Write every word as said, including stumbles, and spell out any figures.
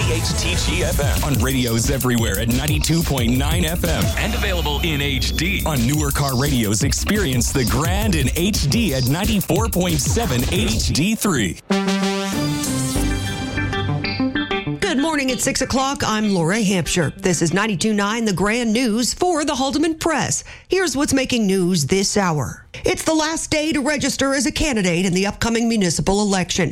H T G F M. On radios everywhere at ninety-two point nine F M. And available in H D. On newer car radios, experience the grand in H D at ninety-four point seven H D three. Good morning at six o'clock. I'm Laura Hampshire. This is ninety-two point nine The Grand News for the Haldeman Press. Here's what's making news this hour. It's the last day to register as a candidate in the upcoming municipal election.